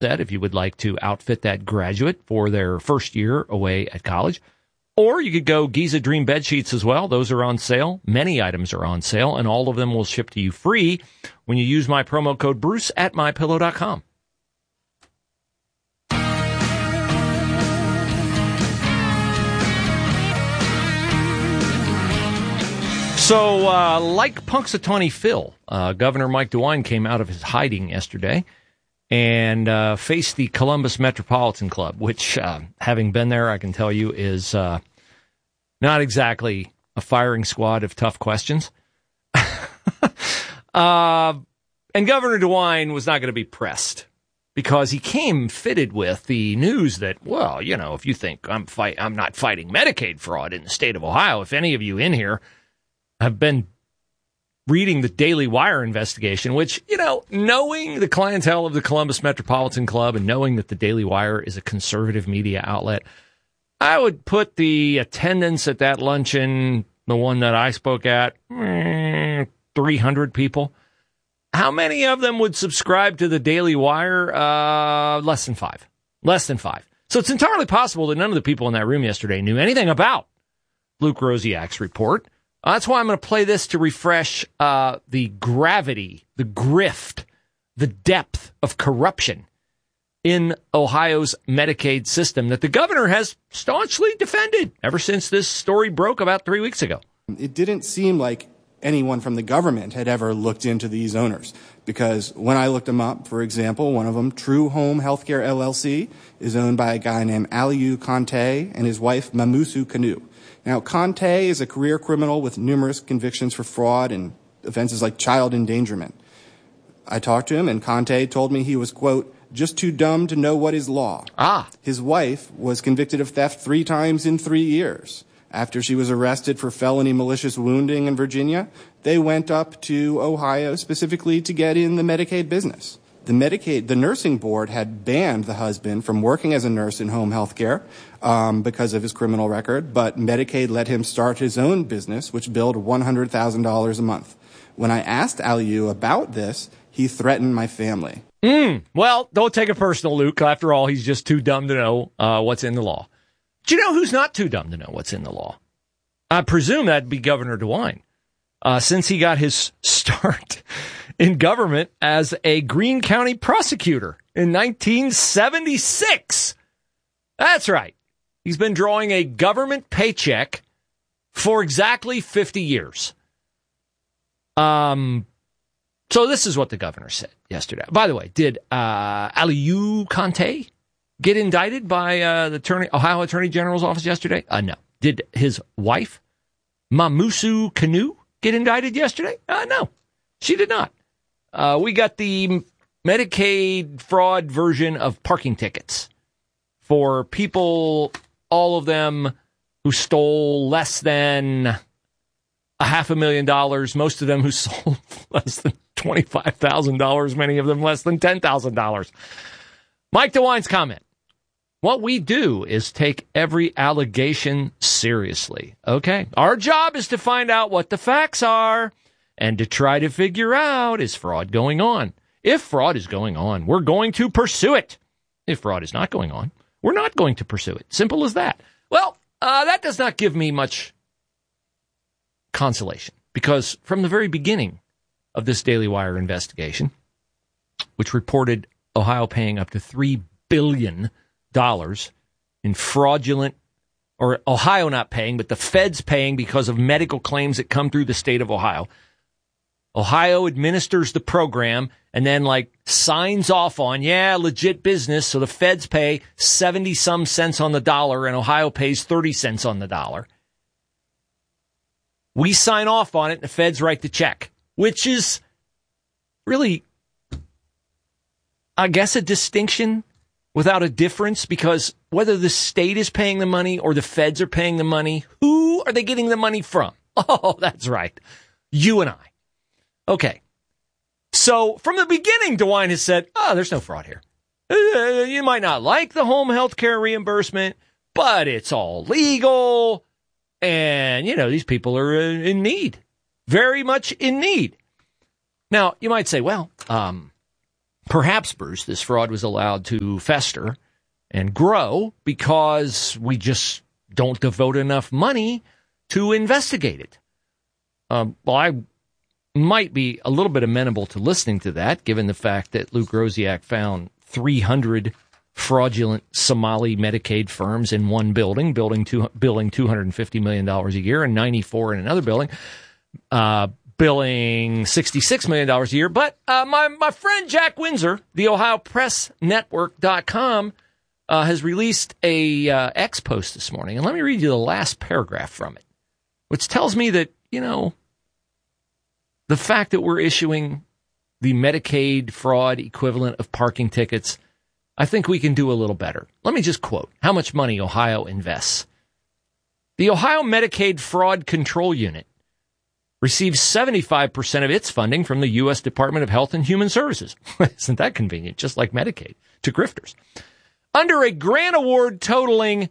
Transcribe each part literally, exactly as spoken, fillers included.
that if you would like to outfit that graduate for their first year away at college. Or you could go Giza Dream bed sheets as well. Those are on sale. Many items are on sale, and all of them will ship to you free when you use my promo code Bruce at my pillow dot com. So, uh, like Punxsutawney Phil, uh, Governor Mike DeWine came out of his hiding yesterday and uh, faced the Columbus Metropolitan Club, which, uh, having been there, I can tell you is uh, not exactly a firing squad of tough questions. uh, and Governor DeWine was not going to be pressed because he came fitted with the news that, well, you know, if you think I'm fight, I'm not fighting Medicaid fraud in the state of Ohio, if any of you in here have been reading the Daily Wire investigation, which, you know, knowing the clientele of the Columbus Metropolitan Club and knowing that the Daily Wire is a conservative media outlet, I would put the attendance at that luncheon, the one that I spoke at, three hundred people. How many of them would subscribe to the Daily Wire? Uh, less than five. Less than five. So it's entirely possible that none of the people in that room yesterday knew anything about Luke Rosiak's report. Uh, that's why I'm going to play this to refresh uh, the gravity, the grift, the depth of corruption in Ohio's Medicaid system that the governor has staunchly defended ever since this story broke about three weeks ago. It didn't seem like anyone from the government had ever looked into these owners, because when I looked them up, for example, one of them, True Home Healthcare L L C, is owned by a guy named Aliou Conte and his wife Mamusu Kanu. Now, Conte is a career criminal with numerous convictions for fraud and offenses like child endangerment. I talked to him, and Conte told me he was, quote, just too dumb to know what is law. Ah. His wife was convicted of theft three times in three years. After she was arrested for felony malicious wounding in Virginia, they went up to Ohio specifically to get in the Medicaid business. The Medicaid, the nursing board had banned the husband from working as a nurse in home health care um, because of his criminal record, but Medicaid let him start his own business, which billed one hundred thousand dollars a month. When I asked Aliou about this, he threatened my family. Mm, well, don't take it personal, Luke. After all, he's just too dumb to know uh, what's in the law. Do you know who's not too dumb to know what's in the law? I presume that'd be Governor DeWine, uh, since he got his start in government as a Greene County prosecutor in nineteen seventy-six. That's right. He's been drawing a government paycheck for exactly fifty years. Um, so this is what the governor said yesterday. By the way, did uh, Aliou Conte get indicted by uh, the attorney, Ohio Attorney General's office yesterday? Uh, no. Did his wife, Mamusu Kanu, get indicted yesterday? Uh, no, she did not. Uh, we got the Medicaid fraud version of parking tickets for people, all of them who stole less than a half a million dollars, most of them who sold less than twenty-five thousand dollars, many of them less than ten thousand dollars. Mike DeWine's comment. What we do is take every allegation seriously. Okay. Our job is to find out what the facts are and to try to figure out, is fraud going on? If fraud is going on, we're going to pursue it. If fraud is not going on, we're not going to pursue it. Simple as that. Well, uh, that does not give me much consolation, because from the very beginning of this Daily Wire investigation, which reported Ohio paying up to three billion dollars in fraudulent, or Ohio not paying, but the feds paying because of medical claims that come through the state of Ohio. Ohio administers the program and then like signs off on, yeah, legit business. So the feds pay seventy some cents on the dollar and Ohio pays thirty cents on the dollar. We sign off on it and the feds write the check, which is really, I guess, a distinction without a difference, because whether the state is paying the money or the feds are paying the money, who are they getting the money from? Oh, that's right. You and I. Okay. So from the beginning, DeWine has said, oh, there's no fraud here. Uh, you might not like the home health care reimbursement, but it's all legal. And, you know, these people are in need, very much in need. Now, you might say, well, um, perhaps, Bruce, this fraud was allowed to fester and grow because we just don't devote enough money to investigate it. Um, well, I might be a little bit amenable to listening to that, given the fact that Luke Rosiak found three hundred fraudulent Somali Medicaid firms in one building, building two, billing two hundred fifty million dollars a year, and ninety-four in another building, uh, billing sixty-six million dollars a year. But uh, my, my friend Jack Windsor, the Ohio Press Network dot com, uh, has released a uh, X post this morning. And let me read you the last paragraph from it, which tells me that, you know, the fact that we're issuing the Medicaid fraud equivalent of parking tickets, I think we can do a little better. Let me just quote how much money Ohio invests. The Ohio Medicaid Fraud Control Unit receives seventy-five percent of its funding from the U S Department of Health and Human Services. Isn't that convenient? Just like Medicaid to grifters. Under a grant award totaling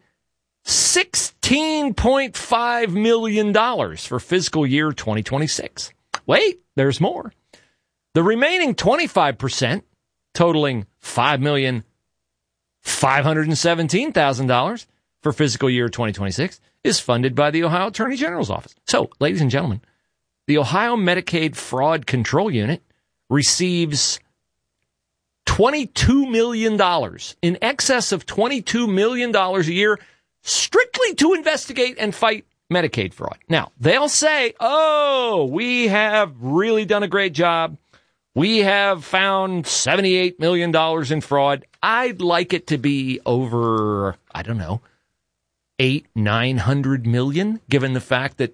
sixteen point five million dollars for fiscal year twenty twenty-six. Wait, there's more. The remaining twenty-five percent, totaling five million five hundred seventeen thousand dollars for fiscal year twenty twenty-six, is funded by the Ohio Attorney General's office. So, ladies and gentlemen, the Ohio Medicaid Fraud Control Unit receives twenty-two million dollars, in excess of twenty-two million dollars a year, strictly to investigate and fight Medicaid fraud. Now, they'll say, oh, we have really done a great job. We have found seventy-eight million dollars in fraud. I'd like it to be over, I don't know, eight, nine hundred million, given the fact that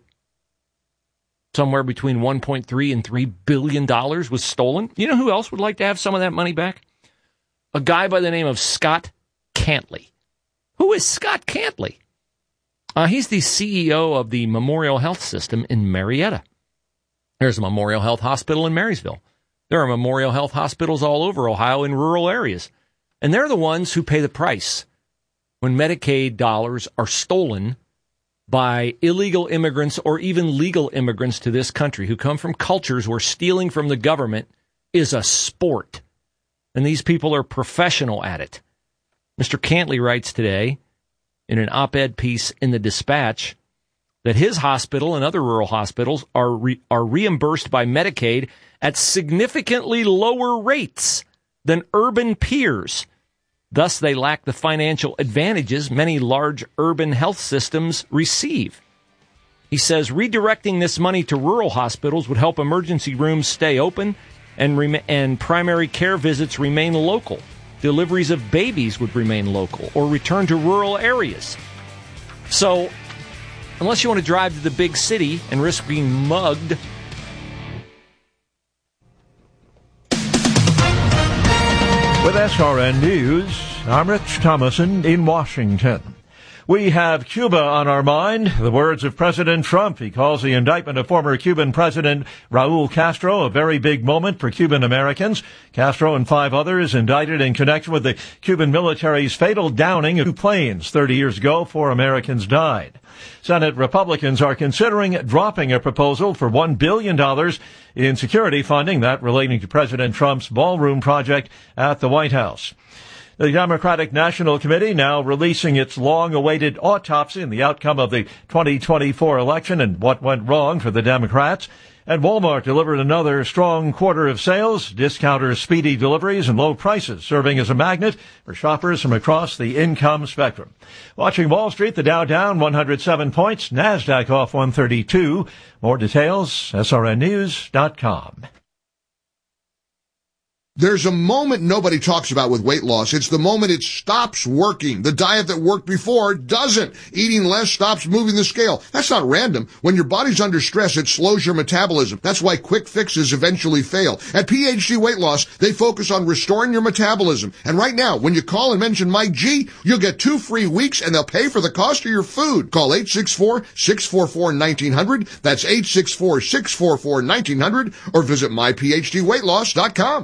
somewhere between one point three and three billion dollars was stolen. You know who else would like to have some of that money back? A guy by the name of Scott Cantley. Who is Scott Cantley? Uh, he's the C E O of the Memorial Health System in Marietta. There's a Memorial Health Hospital in Marysville. There are Memorial Health hospitals all over Ohio in rural areas. And they're the ones who pay the price when Medicaid dollars are stolen by illegal immigrants or even legal immigrants to this country who come from cultures where stealing from the government is a sport. And these people are professional at it. Mister Cantley writes today in an op-ed piece in the Dispatch that his hospital and other rural hospitals are re- are reimbursed by Medicaid at significantly lower rates than urban peers. Thus, they lack the financial advantages many large urban health systems receive. He says redirecting this money to rural hospitals would help emergency rooms stay open and rem- and primary care visits remain local. Deliveries of babies would remain local or return to rural areas. So, unless you want to drive to the big city and risk being mugged. With S R N News, I'm Rich Thomason in Washington. We have Cuba on our mind. The words of President Trump. He calls the indictment of former Cuban President Raul Castro a very big moment for Cuban Americans. Castro and five others indicted in connection with the Cuban military's fatal downing of two planes thirty years ago. Four Americans died. Senate Republicans are considering dropping a proposal for one billion dollars in security funding, that relating to President Trump's ballroom project at the White House. The Democratic National Committee now releasing its long-awaited autopsy in the outcome of the twenty twenty-four election and what went wrong for the Democrats. And Walmart delivered another strong quarter of sales, discounters' speedy deliveries and low prices serving as a magnet for shoppers from across the income spectrum. Watching Wall Street, the Dow down one hundred seven points, NASDAQ off one thirty-two. More details, S R N news dot com. There's a moment nobody talks about with weight loss. It's the moment it stops working. The diet that worked before doesn't. Eating less stops moving the scale. That's not random. When your body's under stress, it slows your metabolism. That's why quick fixes eventually fail. At P H D Weight Loss, they focus on restoring your metabolism. And right now, when you call and mention Mike G, you'll get two free weeks and they'll pay for the cost of your food. Call eight six four, six four four, one nine zero zero. That's eight six four, six four four, one nine zero zero or visit my p h d weight loss dot com. America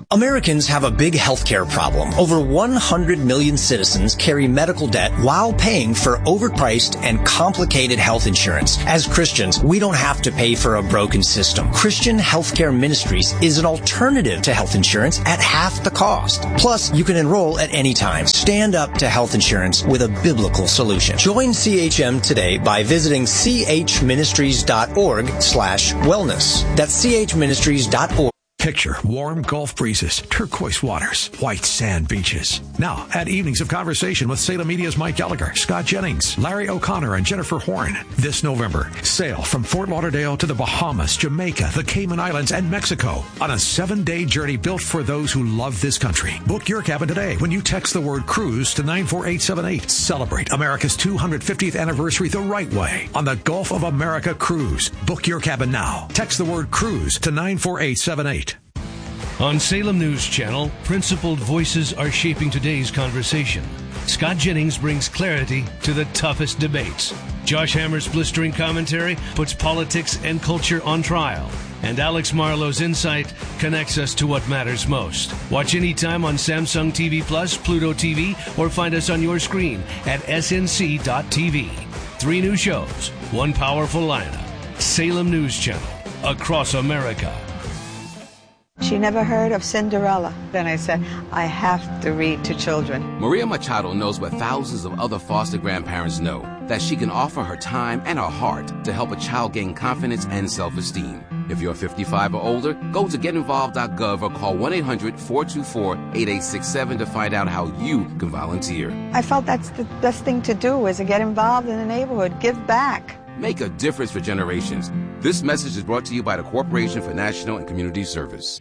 Americans have a big healthcare problem. Over one hundred million citizens carry medical debt while paying for overpriced and complicated health insurance. As Christians, we don't have to pay for a broken system. Christian Healthcare Ministries is an alternative to health insurance at half the cost. Plus, you can enroll at any time. Stand up to health insurance with a biblical solution. Join C H M today by visiting chministries.org slash wellness. That's chministries dot org. Picture warm Gulf breezes, turquoise waters, white sand beaches. Now, at Evenings of Conversation with Salem Media's Mike Gallagher, Scott Jennings, Larry O'Connor, and Jennifer Horn. This November, sail from Fort Lauderdale to the Bahamas, Jamaica, the Cayman Islands, and Mexico on a seven-day journey built for those who love this country. Book your cabin today when you text the word cruise to nine four eight seven eight. Celebrate America's two hundred fiftieth anniversary the right way on the Gulf of America Cruise. Book your cabin now. Text the word cruise to nine four eight seven eight. On Salem News Channel, principled voices are shaping today's conversation. Scott Jennings brings clarity to the toughest debates. Josh Hammer's blistering commentary puts politics and culture on trial. And Alex Marlowe's insight connects us to what matters most. Watch anytime on Samsung T V Plus, Pluto T V, or find us on your screen at S N C dot T V. Three new shows, one powerful lineup. Salem News Channel, across America. She never heard of Cinderella. Then I said, I have to read to children. Maria Machado knows what thousands of other foster grandparents know, that she can offer her time and her heart to help a child gain confidence and self-esteem. If you're fifty-five or older, go to get involved dot gov or call one eight hundred four two four eight eight six seven to find out how you can volunteer. I felt that's the best thing to do, is to get involved in the neighborhood, give back. Make a difference for generations. This message is brought to you by the Corporation for National and Community Service.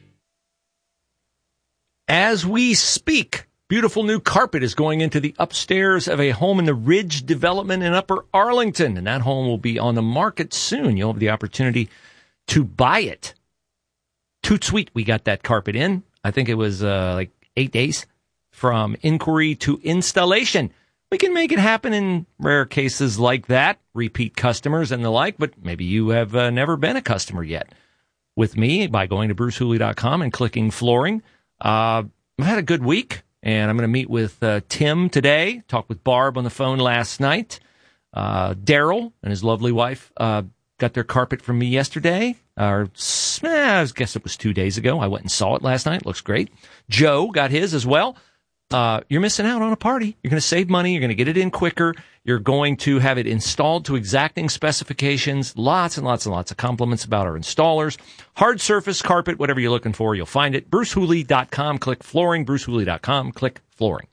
As we speak, beautiful new carpet is going into the upstairs of a home in the Ridge development in Upper Arlington, and that home will be on the market soon. You'll have the opportunity to buy it. Toot sweet, we got that carpet in. I think it was uh, like eight days from inquiry to installation. We can make it happen in rare cases like that, repeat customers and the like, but maybe you have uh, never been a customer yet with me by going to bruce hooley dot com and clicking flooring. Uh, I've had a good week, and I'm going to meet with uh, Tim today, talk with Barb on the phone last night. Uh, Daryl and his lovely wife uh, got their carpet from me yesterday, or eh, I guess it was two days ago. I went and saw it last night. Looks great. Joe got his as well. Uh, you're missing out on a party. You're going to save money. You're going to get it in quicker. You're going to have it installed to exacting specifications. Lots and lots and lots of compliments about our installers. Hard surface carpet, whatever you're looking for, you'll find it. bruce hooley dot com, click flooring. bruce hooley dot com, click flooring.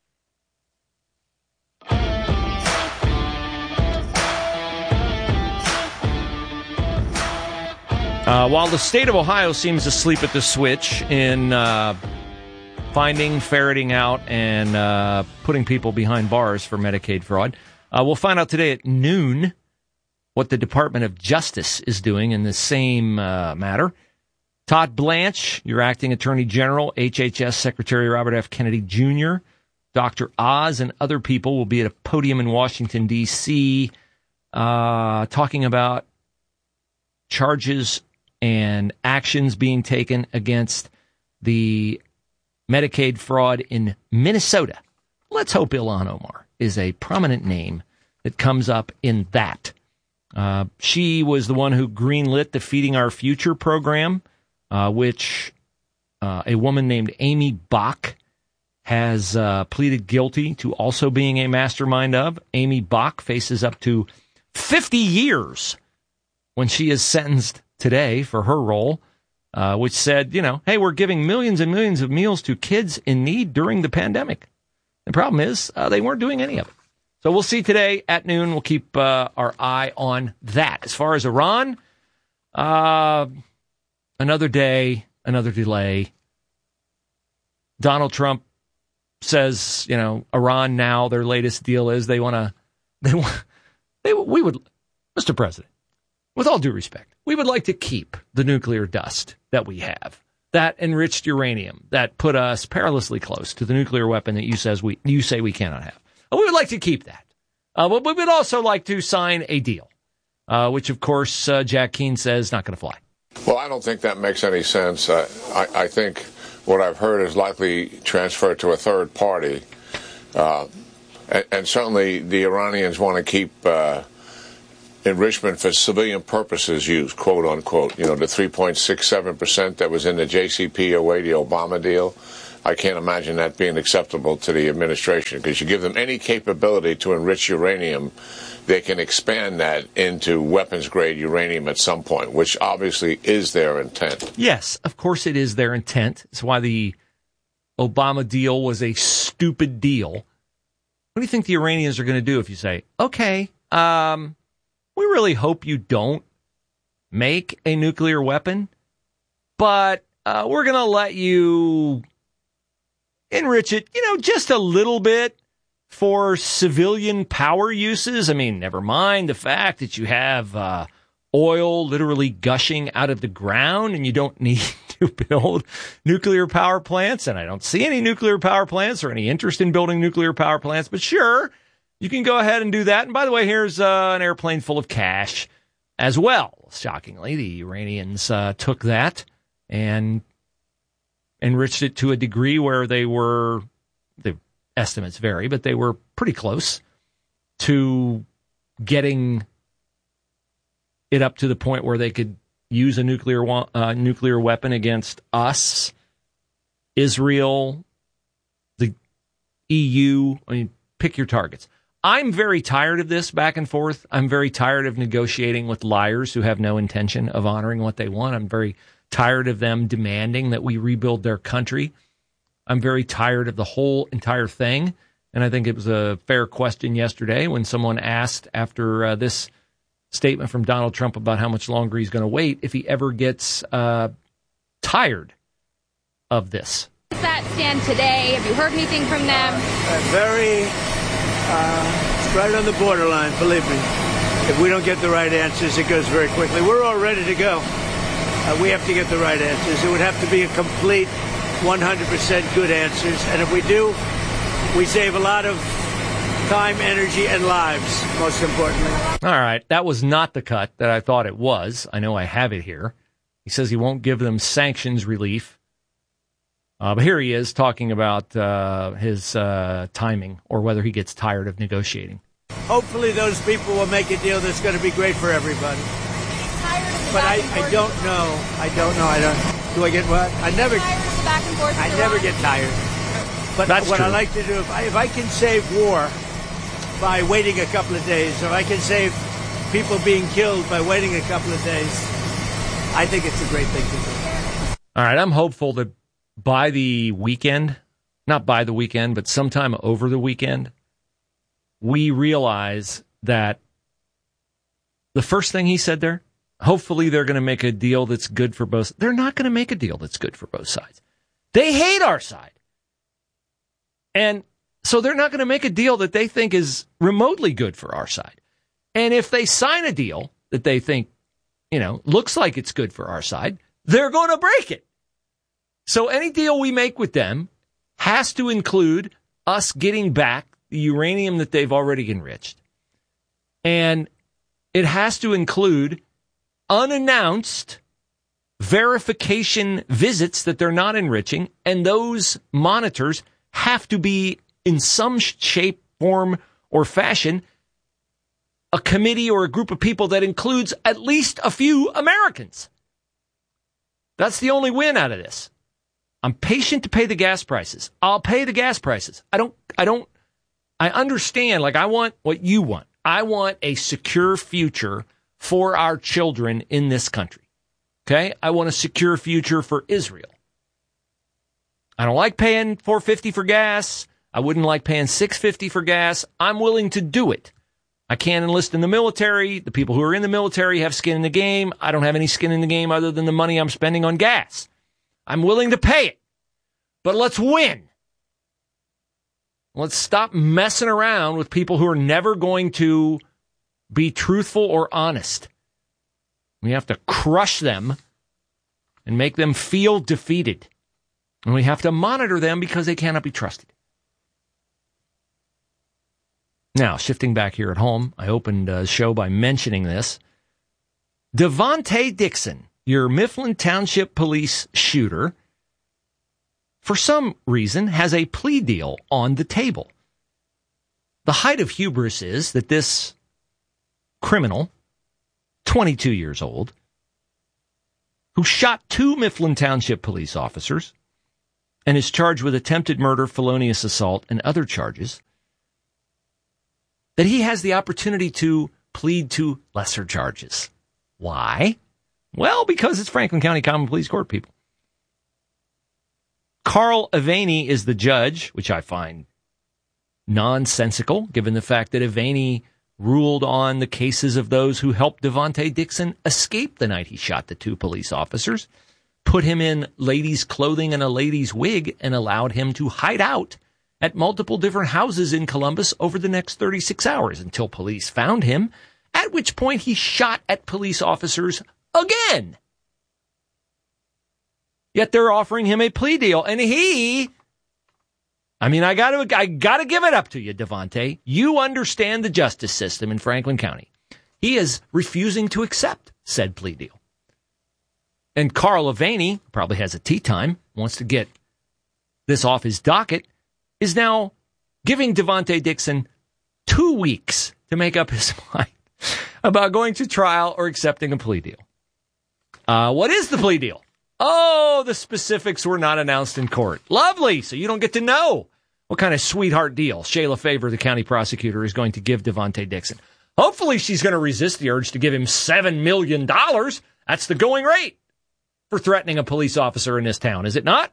Uh, while the state of Ohio seems asleep at the switch in uh, finding, ferreting out, and uh, putting people behind bars for Medicaid fraud. Uh, we'll find out today at noon what the Department of Justice is doing in the same uh, matter. Todd Blanche, your acting attorney general, H H S Secretary Robert F. Kennedy Junior, Doctor Oz, and other people will be at a podium in Washington, D C, uh, talking about charges and actions being taken against the Medicaid fraud in Minnesota. Let's hope Ilhan Omar is a prominent name that comes up in that. Uh, she was the one who greenlit the Feeding Our Future program, uh, which uh, a woman named Amy Bach has uh, pleaded guilty to also being a mastermind of. Amy Bach faces up to fifty years when she is sentenced today for her role. Uh, which said, you know, hey, we're giving millions and millions of meals to kids in need during the pandemic. The problem is uh, they weren't doing any of it. So we'll see today at noon. We'll keep uh, our eye on that. As far as Iran, uh, another day, another delay. Donald Trump says, you know, Iran now, their latest deal is they want to, they want, they, we would, Mister President, with all due respect, we would like to keep the nuclear dust that we have, that enriched uranium that put us perilously close to the nuclear weapon that you says we you say we cannot have. We would like to keep that. Uh, but we would also like to sign a deal, uh, which, of course, uh, Jack Keane says not going to fly. Well, I don't think that makes any sense. Uh, I, I think what I've heard is likely transferred to a third party. Uh, and, and certainly the Iranians want to keep uh, enrichment for civilian purposes used, quote unquote. You know, the three point six seven percent that was in the J C P O A, the Obama deal. I can't imagine that being acceptable to the administration, because you give them any capability to enrich uranium, they can expand that into weapons-grade uranium at some point, which obviously is their intent. Yes, of course it is their intent. It's why the Obama deal was a stupid deal. What do you think the Iranians are going to do if you say, okay, um, we really hope you don't make a nuclear weapon, but uh, we're going to let you enrich it, you know, just a little bit for civilian power uses? I mean, never mind the fact that you have uh, oil literally gushing out of the ground and you don't need to build nuclear power plants. And I don't see any nuclear power plants or any interest in building nuclear power plants. But sure, you can go ahead and do that. And by the way, here's uh, an airplane full of cash as well. Shockingly, the Iranians uh, took that and enriched it to a degree where they were, the estimates vary, but they were pretty close to getting it up to the point where they could use a nuclear uh, nuclear weapon against us, Israel, the E U. I mean, pick your targets. I'm very tired of this back and forth. I'm very tired of negotiating with liars who have no intention of honoring what they want. I'm very tired of them demanding that we rebuild their country. I'm very tired of the whole entire thing. And I think it was a fair question yesterday when someone asked after uh, this statement from Donald Trump about how much longer he's going to wait if he ever gets uh, tired of this. Does that stand today? Have you heard anything from them? Uh, very uh, right on the borderline, believe me. If we don't get the right answers, it goes very quickly. We're all ready to go. Uh, we have to get the right answers. It would have to be a complete one hundred percent good answers. And if we do, we save a lot of time, energy, and lives, most importantly. All right. That was not the cut that I thought it was. I know I have it here. He says he won't give them sanctions relief. Uh, but here he is talking about uh, his uh, timing or whether he gets tired of negotiating. Hopefully those people will make a deal that's going to be great for everybody. But I, I don't know. I don't know. I don't. Do I get what? I never. Back and forth I never get tired. But That's what true. I like to do, if I, if I can save war by waiting a couple of days, if I can save people being killed by waiting a couple of days, I think it's a great thing to do. All right, I'm hopeful that by the weekend, not by the weekend, but sometime over the weekend, we realize that the first thing he said there, hopefully they're going to make a deal that's good for both. They're not going to make a deal that's good for both sides. They hate our side. And so they're not going to make a deal that they think is remotely good for our side. And if they sign a deal that they think, you know, looks like it's good for our side, they're going to break it. So any deal we make with them has to include us getting back the uranium that they've already enriched. And it has to include unannounced verification visits that they're not enriching, and those monitors have to be in some shape, form, or fashion a committee or a group of people that includes at least a few Americans. That's the only win out of this. I'm patient to pay the gas prices. I'll pay the gas prices. I don't, I don't, I understand, like I want what you want. I want a secure future for our children in this country. Okay? I want a secure future for Israel. I don't like paying four dollars and fifty cents for gas. I wouldn't like paying six dollars and fifty cents for gas. I'm willing to do it. I can't enlist in the military. The people who are in the military have skin in the game. I don't have any skin in the game other than the money I'm spending on gas. I'm willing to pay it. But let's win. Let's stop messing around with people who are never going to be truthful or honest. We have to crush them and make them feel defeated. And we have to monitor them because they cannot be trusted. Now, shifting back here at home, I opened the show by mentioning this. Devontae Dixon, your Mifflin Township police shooter, for some reason, has a plea deal on the table. The height of hubris is that this criminal, twenty-two years old, who shot two Mifflin Township police officers and is charged with attempted murder, felonious assault, and other charges, that he has the opportunity to plead to lesser charges. Why? Well, because it's Franklin County Common Pleas Court, people. Carl Avaney is the judge, which I find nonsensical, given the fact that Avaney ruled on the cases of those who helped Devontae Dixon escape the night he shot the two police officers, put him in ladies' clothing and a lady's wig, and allowed him to hide out at multiple different houses in Columbus over the next thirty-six hours until police found him, at which point he shot at police officers again. Yet they're offering him a plea deal, and he... I mean, I got to I got to give it up to you, Devontae. You understand the justice system in Franklin County. He is refusing to accept said plea deal. And Carl Avaney, probably has a tea time, wants to get this off his docket, is now giving Devontae Dixon two weeks to make up his mind about going to trial or accepting a plea deal. Uh, what is the plea deal? Oh, the specifics were not announced in court. Lovely. So you don't get to know what kind of sweetheart deal Shayla Favor, the county prosecutor, is going to give Devontae Dixon. Hopefully she's going to resist the urge to give him seven million dollars. That's the going rate for threatening a police officer in this town, is it not?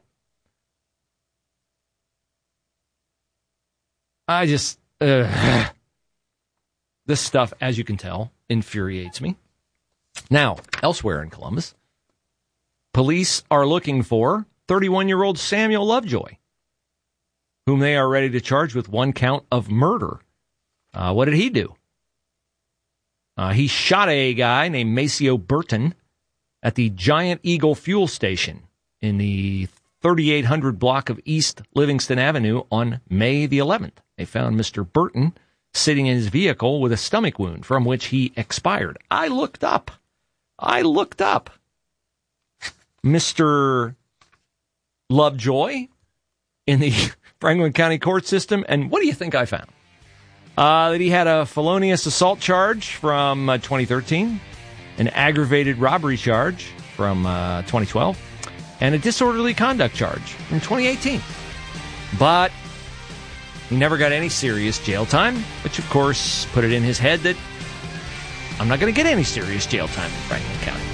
I just, uh, this stuff, as you can tell, infuriates me. Now, elsewhere in Columbus, police are looking for thirty-one-year-old Samuel Lovejoy, whom they are ready to charge with one count of murder. Uh, what did he do? Uh, he shot a guy named Maceo Burton at the Giant Eagle fuel station in the thirty-eight hundred block of East Livingston Avenue on May the eleventh. They found Mister Burton sitting in his vehicle with a stomach wound from which he expired. I looked up. I looked up. Mister Lovejoy in the Franklin County court system, and what do you think I found? Uh, that he had a felonious assault charge from uh, twenty thirteen, an aggravated robbery charge from uh, twenty twelve, and a disorderly conduct charge from twenty eighteen. But he never got any serious jail time, which of course put it in his head that I'm not going to get any serious jail time in Franklin County.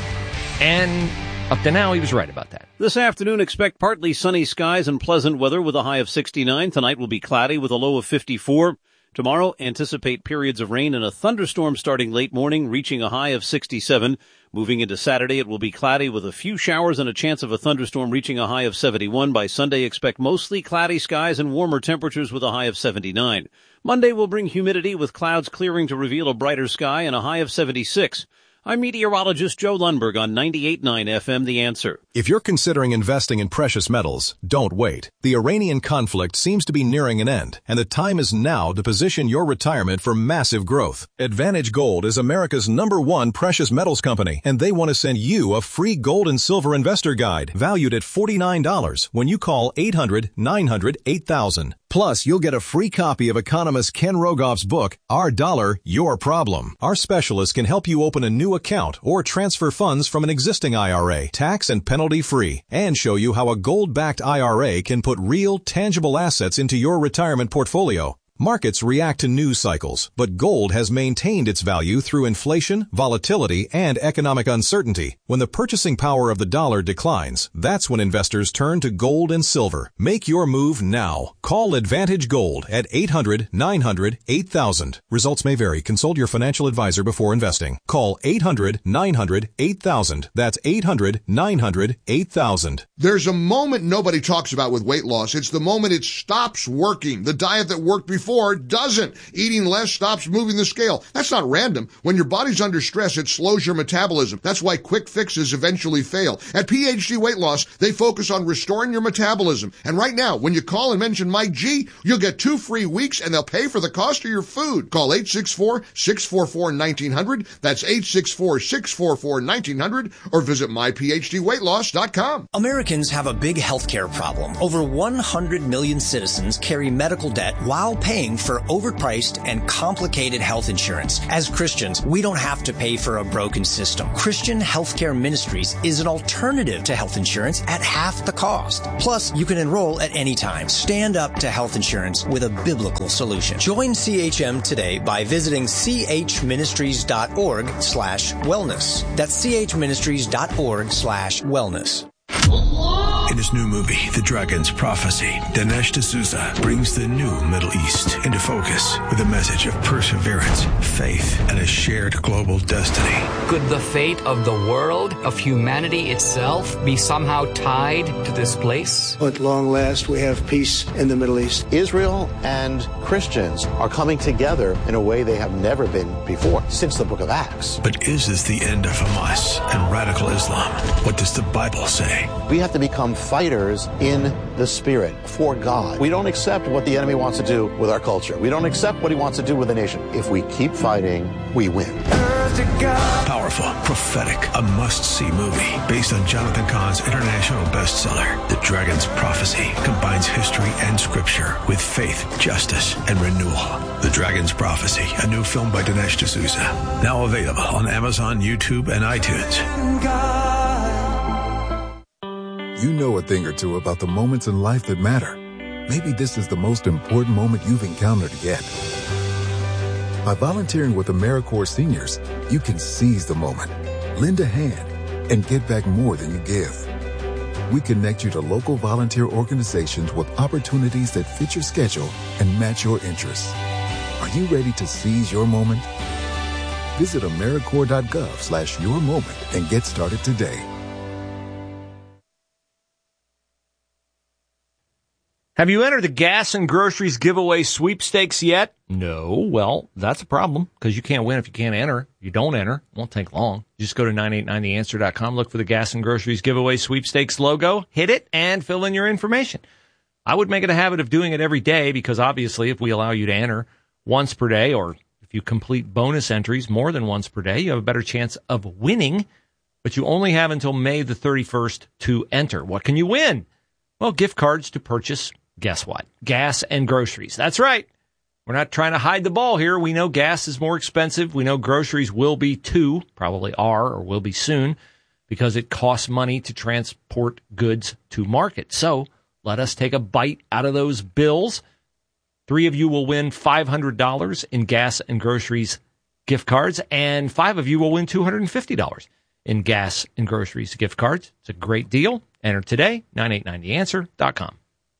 And up to now, he was right about that. This afternoon, expect partly sunny skies and pleasant weather with a high of sixty-nine. Tonight will be cloudy with a low of fifty-four. Tomorrow, anticipate periods of rain and a thunderstorm starting late morning, reaching a high of sixty-seven. Moving into Saturday, it will be cloudy with a few showers and a chance of a thunderstorm reaching a high of seventy-one. By Sunday, expect mostly cloudy skies and warmer temperatures with a high of seventy-nine. Monday will bring humidity with clouds clearing to reveal a brighter sky and a high of seventy-six. I'm meteorologist Joe Lundberg on ninety-eight point nine F M, The Answer. If you're considering investing in precious metals, don't wait. The Iranian conflict seems to be nearing an end, and the time is now to position your retirement for massive growth. Advantage Gold is America's number one precious metals company, and they want to send you a free gold and silver investor guide valued at forty-nine dollars when you call eight hundred, nine hundred, eight thousand. Plus, you'll get a free copy of economist Ken Rogoff's book, Our Dollar, Your Problem. Our specialists can help you open a new account or transfer funds from an existing I R A, tax and penalty free, and show you how a gold-backed I R A can put real, tangible assets into your retirement portfolio. Markets react to news cycles, but gold has maintained its value through inflation, volatility, and economic uncertainty. When the purchasing power of the dollar declines, that's when investors turn to gold and silver. Make your move now. Call Advantage Gold at eight hundred, nine hundred, eight thousand. Results may vary. Consult your financial advisor before investing. Call eight hundred, nine hundred, eight thousand. That's eight hundred, nine hundred, eight thousand. There's a moment nobody talks about with weight loss. It's the moment it stops working. The diet that worked before before doesn't. Eating less stops moving the scale. That's not random. When your body's under stress, it slows your metabolism. That's why quick fixes eventually fail. At P H D Weight Loss, they focus on restoring your metabolism. And right now, when you call and mention Mike G, you'll get two free weeks and they'll pay for the cost of your food. Call eight six four, six four four, one nine zero zero. That's eight six four, six four four, one nine zero zero or visit my p h d weight loss dot com. Americans have a big healthcare problem. Over one hundred million citizens carry medical debt while paying for overpriced and complicated health insurance. As Christians, we don't have to pay for a broken system. Christian Healthcare Ministries is an alternative to health insurance at half the cost. Plus, you can enroll at any time. Stand up to health insurance with a biblical solution. Join C H M today by visiting c h ministries dot org slash wellness. That's c h ministries dot org slash wellness. In his new movie, The Dragon's Prophecy, Dinesh D'Souza brings the new Middle East into focus with a message of perseverance, faith, and a shared global destiny. Could the fate of the world, of humanity itself, be somehow tied to this place? At long last, we have peace in the Middle East. Israel and Christians are coming together in a way they have never been before, since the book of Acts. But is this the end of Hamas and radical Islam? What does the Bible say? We have to become fighters in the spirit for God. We don't accept what the enemy wants to do with our culture. We don't accept what he wants to do with the nation. If we keep fighting, we win. Powerful, prophetic, a must-see movie based on Jonathan Cahn's international bestseller. The Dragon's Prophecy combines history and scripture with faith, justice, and renewal. The Dragon's Prophecy, a new film by Dinesh D'Souza. Now available on Amazon, YouTube, and iTunes. You know a thing or two about the moments in life that matter. Maybe this is the most important moment you've encountered yet. By volunteering with AmeriCorps Seniors, you can seize the moment, lend a hand, and get back more than you give. We connect you to local volunteer organizations with opportunities that fit your schedule and match your interests. Are you ready to seize your moment? Visit AmeriCorps.gov slash your moment and get started today. Have you entered the gas and groceries giveaway sweepstakes yet? No. Well, that's a problem because you can't win if you can't enter. You don't enter. It won't take long. You just go to nine eight nine the answer dot com, look for the gas and groceries giveaway sweepstakes logo, hit it, and fill in your information. I would make it a habit of doing it every day because obviously if we allow you to enter once per day or if you complete bonus entries more than once per day, you have a better chance of winning, but you only have until May the thirty-first to enter. What can you win? Well, gift cards to purchase, guess what? Gas and groceries. That's right. We're not trying to hide the ball here. We know gas is more expensive. We know groceries will be too, probably are or will be soon, because it costs money to transport goods to market. So let us take a bite out of those bills. Three of you will win five hundred dollars in gas and groceries gift cards, and five of you will win two hundred fifty dollars in gas and groceries gift cards. It's a great deal. Enter today, nine eight nine the answer dot com.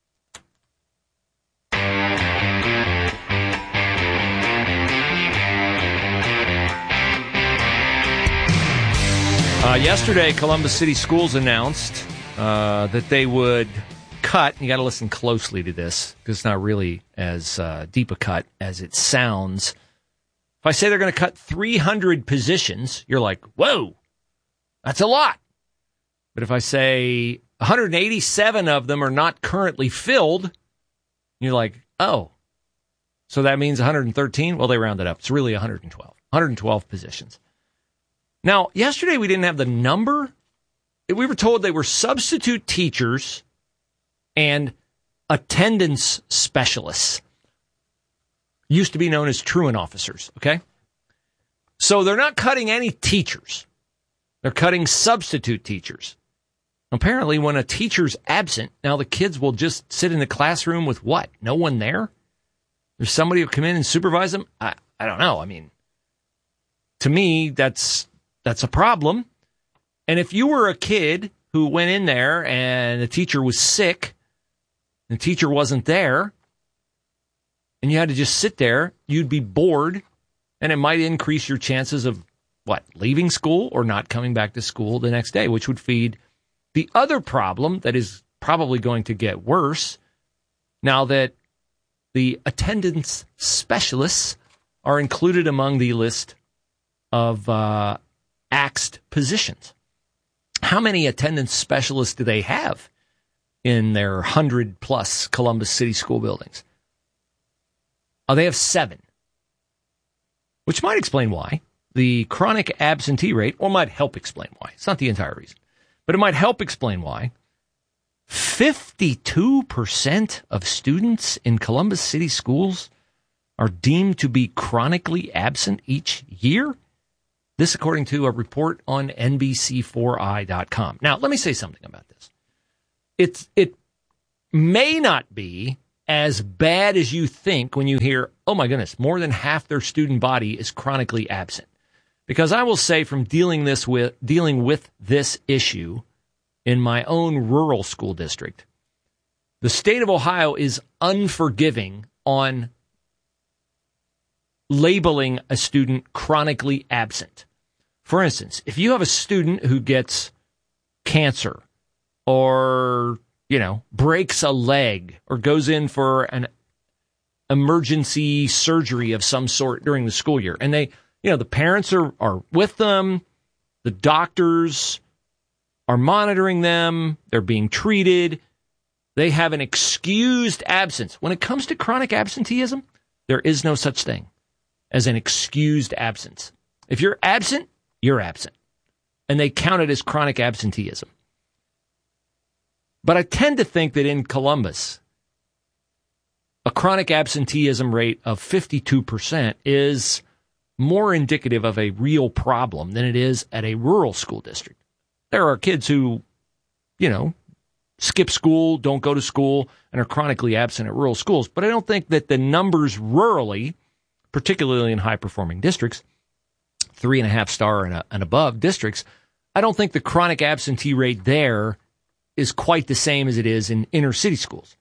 Uh, yesterday, Columbus City Schools announced uh, that they would cut, you got to listen closely to this, because it's not really as uh, deep a cut as it sounds. If I say they're going to cut three hundred positions, you're like, whoa, that's a lot. But if I say one hundred eighty-seven of them are not currently filled, you're like, oh, so that means one hundred thirteen? Well, they rounded up. It's really one hundred twelve. one hundred twelve positions. Now, yesterday we didn't have the number. We were told they were substitute teachers and attendance specialists. Used to be known as truant officers, okay? So they're not cutting any teachers. They're cutting substitute teachers. Apparently, when a teacher's absent, now the kids will just sit in the classroom with what? No one there? There's somebody who come in and supervise them? I, I don't know. I mean, to me, that's... That's a problem. And if you were a kid who went in there and the teacher was sick, the teacher wasn't there, and you had to just sit there, you'd be bored, and it might increase your chances of, what, leaving school or not coming back to school the next day, which would feed the other problem that is probably going to get worse now that the attendance specialists are included among the list of uh, axed positions. How many attendance specialists do they have in their one hundred plus Columbus City School buildings? Oh, they have seven, which might explain why. The chronic absentee rate, or might help explain why. It's not the entire reason, but it might help explain why. fifty-two percent of students in Columbus City schools are deemed to be chronically absent each year. This according to a report on N B C four I dot com. Now, let me say something about this. It's, it may not be as bad as you think when you hear, oh my goodness, more than half their student body is chronically absent. Because I will say from dealing this with dealing with this issue in my own rural school district, the state of Ohio is unforgiving on labeling a student chronically absent. For instance, if you have a student who gets cancer or, you know, breaks a leg or goes in for an emergency surgery of some sort during the school year, and they, you know, the parents are, are with them, the doctors are monitoring them, they're being treated, they have an excused absence. When it comes to chronic absenteeism, there is no such thing as an excused absence. If you're absent, you're absent. And they count it as chronic absenteeism. But I tend to think that in Columbus, a chronic absenteeism rate of fifty-two percent is more indicative of a real problem than it is at a rural school district. There are kids who, you know, skip school, don't go to school, and are chronically absent at rural schools. But I don't think that the numbers rurally, particularly in high-performing districts, three and a half star and, a, and above districts, I don't think the chronic absentee rate there is quite the same as it is in inner city schools.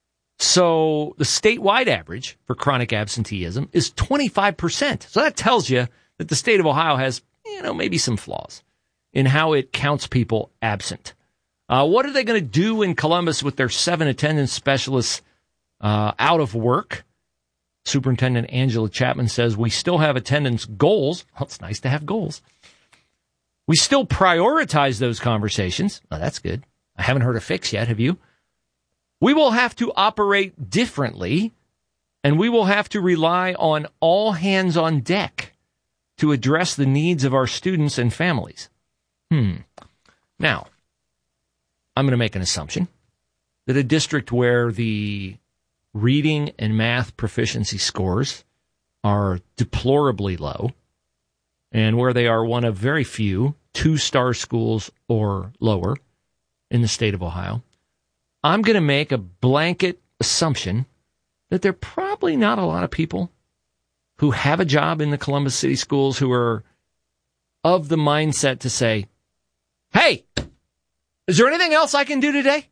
So the statewide average for chronic absenteeism is twenty-five percent. So that tells you that the state of Ohio has, you know, maybe some flaws in how it counts people absent. Uh, what are they going to do in Columbus with their seven attendance specialists uh, out of work? Superintendent Angela Chapman says, we still have attendance goals. Well, it's nice to have goals. We still prioritize those conversations. Oh, that's good. I haven't heard a fix yet, have you? We will have to operate differently, and we will have to rely on all hands on deck to address the needs of our students and families. Hmm. Now, I'm going to make an assumption that a district where the reading and math proficiency scores are deplorably low, and where they are one of very few two-star schools or lower in the state of Ohio, I'm going to make a blanket assumption that there are probably not a lot of people who have a job in the Columbus City schools who are of the mindset to say, hey, is there anything else I can do today?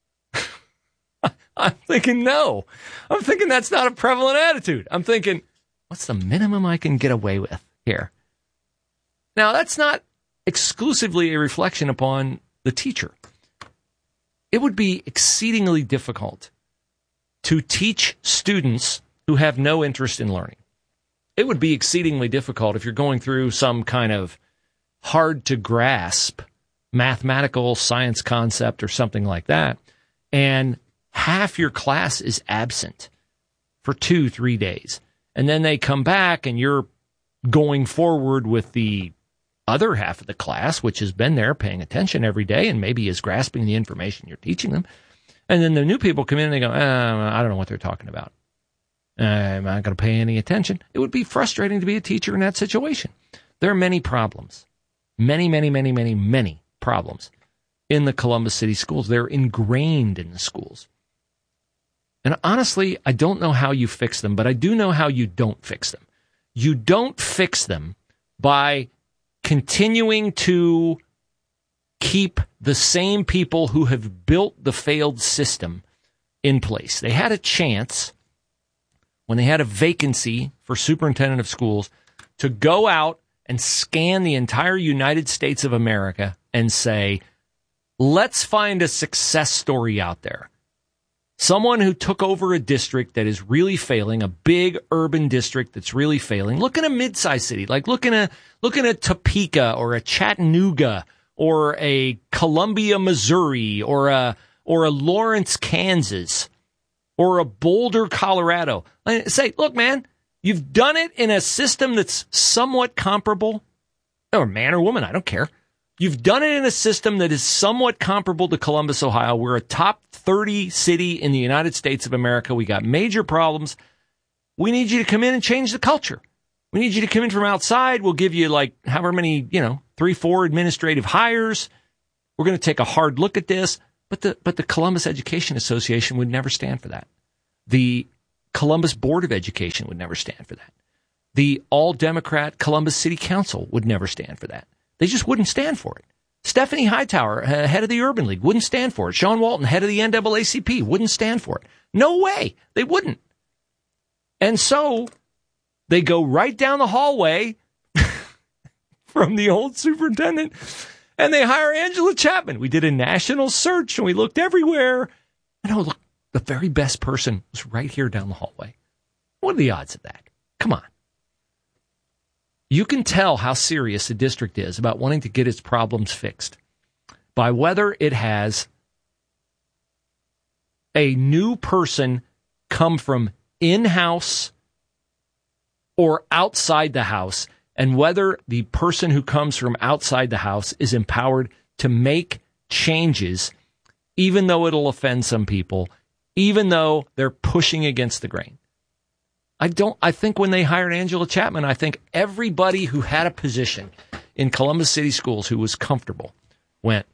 I'm thinking no. I'm thinking that's not a prevalent attitude. I'm thinking, what's the minimum I can get away with here? Now, that's not exclusively a reflection upon the teacher. It would be exceedingly difficult to teach students who have no interest in learning. It would be exceedingly difficult if you're going through some kind of hard-to-grasp mathematical science concept or something like that, and half your class is absent for two, three days. And then they come back and you're going forward with the other half of the class, which has been there paying attention every day and maybe is grasping the information you're teaching them. And then the new people come in and they go, uh, I don't know what they're talking about. I'm not going to pay any attention. It would be frustrating to be a teacher in that situation. There are many problems. Many, many, many, many, many problems in the Columbus City schools. They're ingrained in the schools. And honestly, I don't know how you fix them, but I do know how you don't fix them. You don't fix them by continuing to keep the same people who have built the failed system in place. They had a chance when they had a vacancy for superintendent of schools to go out and scan the entire United States of America and say, let's find a success story out there. Someone who took over a district that is really failing, a big urban district that's really failing. Look in a mid-sized city, like look in a, look in a Topeka or a Chattanooga or a Columbia, Missouri or a, or a Lawrence, Kansas or a Boulder, Colorado. Say, look, man, you've done it in a system that's somewhat comparable, or man or woman, I don't care. You've done it in a system that is somewhat comparable to Columbus, Ohio. We're a top thirty city in the United States of America. We got major problems. We need you to come in and change the culture. We need you to come in from outside. We'll give you like however many, you know, three, four administrative hires. We're going to take a hard look at this. But the, but the Columbus Education Association would never stand for that. The Columbus Board of Education would never stand for that. The all-Democrat Columbus City Council would never stand for that. They just wouldn't stand for it. Stephanie Hightower, uh, head of the Urban League, wouldn't stand for it. Sean Walton, head of the N double A C P, wouldn't stand for it. No way. They wouldn't. And so they go right down the hallway from the old superintendent and they hire Angela Chapman. We did a national search and we looked everywhere. And oh, look, the very best person was right here down the hallway. What are the odds of that? Come on. You can tell how serious the district is about wanting to get its problems fixed by whether it has a new person come from in-house or outside the house, and whether the person who comes from outside the house is empowered to make changes, even though it'll offend some people, even though they're pushing against the grain. I don't, I think when they hired Angela Chapman, I think everybody who had a position in Columbus City Schools who was comfortable went,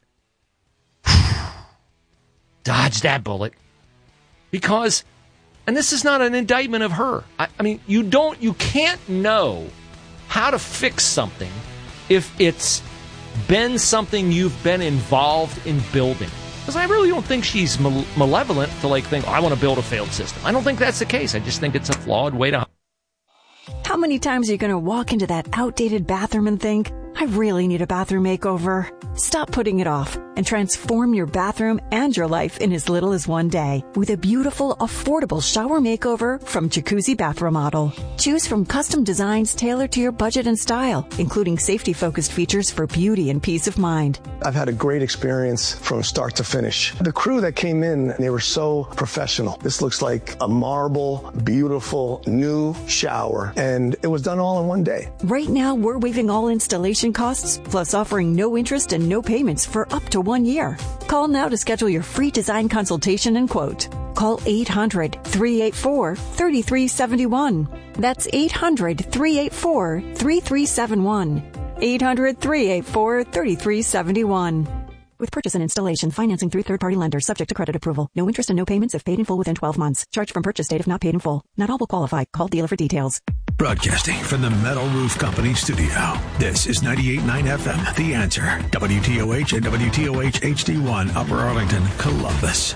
dodge that bullet. Because, and this is not an indictment of her. I, I mean, you don't, you can't know how to fix something if it's been something you've been involved in building. Because I really don't think she's mal- malevolent to like think, oh, I want to build a failed system. I don't think that's the case. I just think it's a flawed way to... How many times are you going to walk into that outdated bathroom and think, I really need a bathroom makeover? Stop putting it off and transform your bathroom and your life in as little as one day with a beautiful, affordable shower makeover from Jacuzzi Bath Remodel. Choose from custom designs tailored to your budget and style, including safety-focused features for beauty and peace of mind. I've had a great experience from start to finish. The crew that came in, they were so professional. This looks like a marble, beautiful, new shower, and it was done all in one day. Right now, we're waiving all installation costs, plus offering no interest and no payments for up to one year. Call now to schedule your free design consultation and quote. Call eight hundred, three eight four, three three seven one. That's eight hundred, three eight four, three three seven one. eight hundred, three eight four, three three seven one. With purchase and installation, financing through third-party lenders, subject to credit approval. No interest and no payments if paid in full within twelve months. Charge from purchase date if not paid in full. Not all will qualify. Call dealer for details. Broadcasting from the Metal Roof Company studio. This is ninety-eight point nine F M, The Answer. W T O H and W T O H H D one, Upper Arlington, Columbus.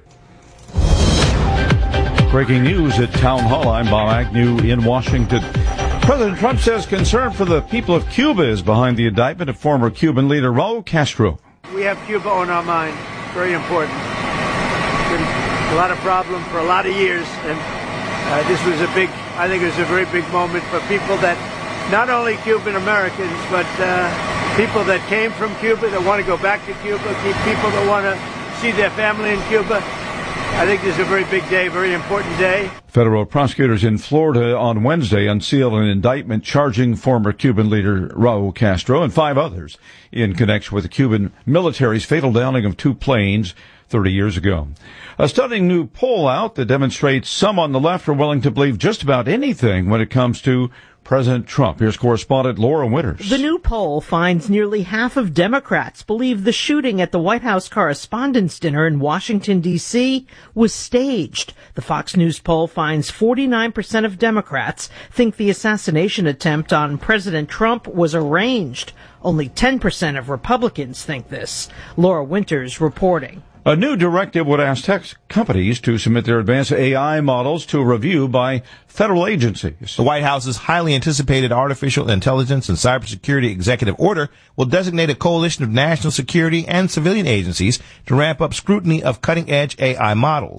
Breaking news at Town Hall. I'm Bob Agnew in Washington. President Trump says concern for the people of Cuba is behind the indictment of former Cuban leader Raul Castro. We have Cuba on our mind. Very important. Been a lot of problems for a lot of years, and uh, this was a big, I think it was a very big moment for people that, not only Cuban Americans, but uh, people that came from Cuba, that want to go back to Cuba, people that want to see their family in Cuba. I think this is a very big day, very important day. Federal prosecutors in Florida on Wednesday unsealed an indictment charging former Cuban leader Raul Castro and five others in connection with the Cuban military's fatal downing of two planes thirty years ago. A stunning new poll out that demonstrates some on the left are willing to believe just about anything when it comes to President Trump. Here's correspondent Laura Winters. The new poll finds nearly half of Democrats believe the shooting at the White House Correspondents' Dinner in Washington, D C was staged. The Fox News poll finds forty-nine percent of Democrats think the assassination attempt on President Trump was arranged. Only ten percent of Republicans think this. Laura Winters reporting. A new directive would ask tech companies to submit their advanced A I models to review by federal agencies. The White House's highly anticipated artificial intelligence and cybersecurity executive order will designate a coalition of national security and civilian agencies to ramp up scrutiny of cutting-edge A I models.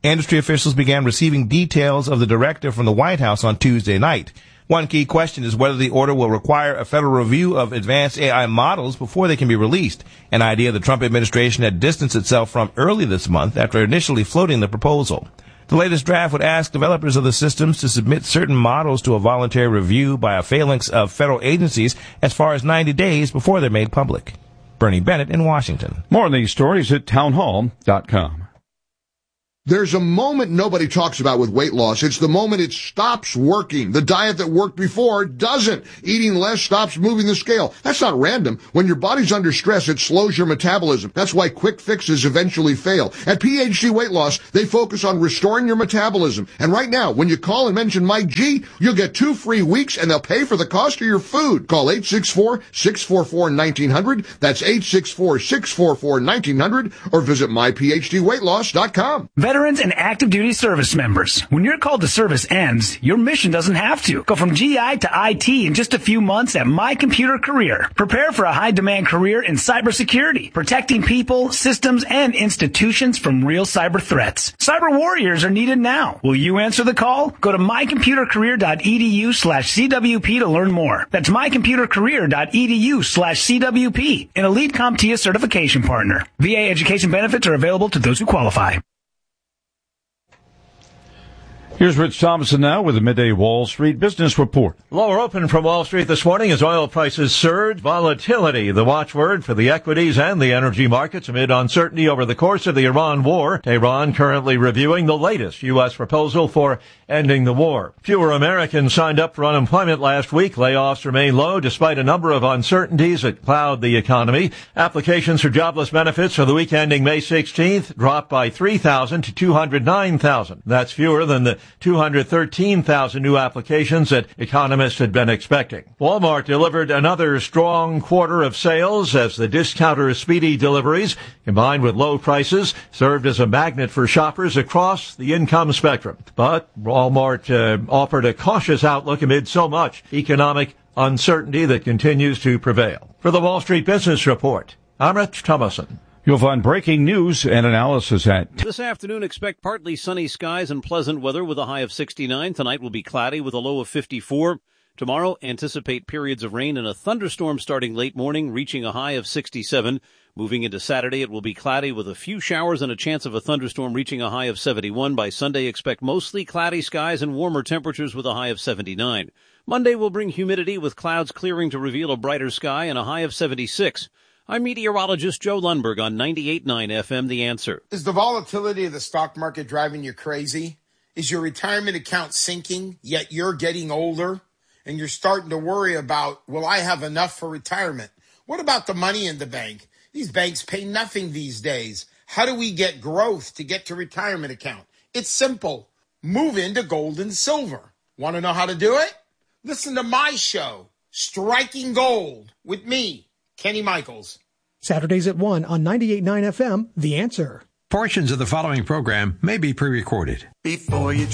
Industry officials began receiving details of the directive from the White House on Tuesday night. One key question is whether the order will require a federal review of advanced A I models before they can be released, an idea the Trump administration had distanced itself from early this month after initially floating the proposal. The latest draft would ask developers of the systems to submit certain models to a voluntary review by a phalanx of federal agencies as far as ninety days before they're made public. Bernie Bennett in Washington. More on these stories at townhall dot com. There's a moment nobody talks about with weight loss. It's the moment it stops working. The diet that worked before doesn't. Eating less stops moving the scale. That's not random. When your body's under stress, it slows your metabolism. That's why quick fixes eventually fail. At P H D Weight Loss, they focus on restoring your metabolism. And right now, when you call and mention Mike G, you'll get two free weeks and they'll pay for the cost of your food. Call eight six four, six four four, one nine zero zero. That's eight six four, six four four, one nine zero zero or visit my p h d weight loss dot com. Veterans and active duty service members. When your call to service ends, your mission doesn't have to. Go from G I to I T in just a few months at My Computer Career. Prepare for a high-demand career in cybersecurity, protecting people, systems, and institutions from real cyber threats. Cyber warriors are needed now. Will you answer the call? Go to my computer career dot e d u slash c w p to learn more. That's my computer career dot e d u slash c w p, an Elite CompTIA certification partner. V A education benefits are available to those who qualify. Here's Rich Thomason now with the Midday Wall Street Business Report. Lower open from Wall Street this morning as oil prices surge. Volatility, the watchword for the equities and the energy markets amid uncertainty over the course of the Iran war. Tehran currently reviewing the latest U S proposal for ending the war. Fewer Americans signed up for unemployment last week. Layoffs remain low despite a number of uncertainties that cloud the economy. Applications for jobless benefits for the week ending May sixteenth dropped by three thousand to two hundred nine thousand. That's fewer than the two hundred thirteen thousand new applications that economists had been expecting. Walmart delivered another strong quarter of sales as the discounter's speedy deliveries, combined with low prices, served as a magnet for shoppers across the income spectrum. But Walmart uh, offered a cautious outlook amid so much economic uncertainty that continues to prevail. For the Wall Street Business Report, I'm Rich Thomason. You'll find breaking news and analysis at... This afternoon, expect partly sunny skies and pleasant weather with a high of sixty-nine. Tonight will be cloudy with a low of fifty-four. Tomorrow, anticipate periods of rain and a thunderstorm starting late morning, reaching a high of sixty-seven. Moving into Saturday, it will be cloudy with a few showers and a chance of a thunderstorm reaching a high of seventy-one. By Sunday, expect mostly cloudy skies and warmer temperatures with a high of seventy-nine. Monday will bring humidity with clouds clearing to reveal a brighter sky and a high of seventy-six. I'm meteorologist Joe Lundberg on ninety-eight point nine F M, The Answer. Is the volatility of the stock market driving you crazy? Is your retirement account sinking, yet you're getting older? And you're starting to worry about, will I have enough for retirement? What about the money in the bank? These banks pay nothing these days. How do we get growth to get to retirement account? It's simple. Move into gold and silver. Want to know how to do it? Listen to my show, Striking Gold, with me, Kenny Michaels. Saturdays at one on ninety-eight point nine F M, The Answer. Portions of the following program may be pre-recorded. Before you